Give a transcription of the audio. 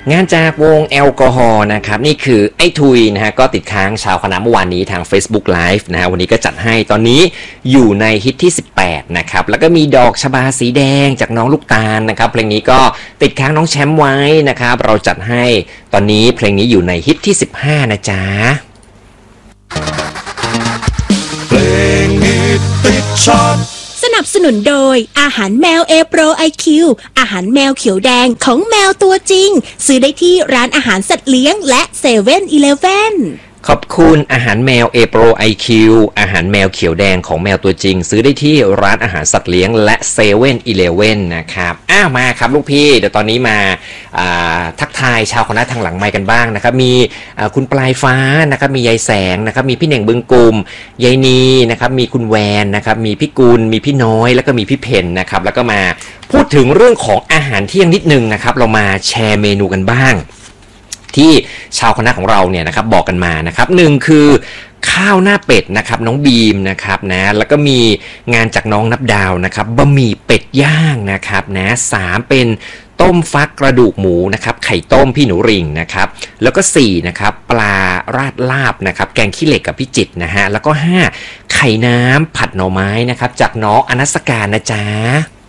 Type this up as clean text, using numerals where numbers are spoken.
งานจากวงแอลกอฮอล์นะครับนี่คือไอ้ทุยนะฮะก็ติดค้างชาวคณะเมื่อวานนี้ทาง Facebook Live นะฮะวันนี้ก็จัดให้ตอนนี้อยู่ในฮิตที่18นะครับแล้วก็มีดอกชบาสีแดงจากน้องลูกตาลนะครับเพลงนี้ก็ติดค้างน้องแชมป์ไว้นะครับเราจัดให้ตอนนี้เพลงนี้อยู่ในฮิตที่15นะจ๊ะเพลงฮิตติดชาร์ตสนับสนุนโดยอาหารแมวเอโปรไอคิวอาหารแมวเขียวแดงของแมวตัวจริงซื้อได้ที่ร้านอาหารสัตว์เลี้ยงและเซเว่นอีเลฟเว่นขอบคุณอาหารแมว A-Pro IQ อาหารแมวเขียวแดงของแมวตัวจริงซื้อได้ที่ร้านอาหารสัตว์เลี้ยงและเซเว่นอีเลฟเว่นนะครับมาครับลูกพี่เดี๋ยวตอนนี้มาทักทายชาวคณะทางหลังไมค์กันบ้างนะครับมีคุณปลายฟ้านะครับมียายแสงนะครับมีพี่เน่งบึงกุมยายนีนะครับมีคุณแวนนะครับมีพี่กุลมีพี่น้อยแล้วก็มีพี่เพนนะครับแล้วก็มาพูดถึงเรื่องของอาหารเที่ยงนิดนึงนะครับเรามาแชร์เมนูกันบ้างที่ชาวคณะของเราเนี่ยนะครับบอกกันมานะครับหนึ่งคือข้าวหน้าเป็ดนะครับน้องบีมนะครับนะแล้วก็มีงานจากน้องนับดาวนะครับบะหมี่เป็ดย่างนะครับนะ3เป็นต้มฟักกระดูกหมูนะครับไข่ต้มพี่หนูริ่งนะครับแล้วก็4นะครับปลาราดลาบนะครับแกงขี้เหล็กกับพี่จิตนะฮะแล้วก็5ไข่น้ำผัดหน่อไม้นะครับจากน้องอนัสการนะจ๊ะ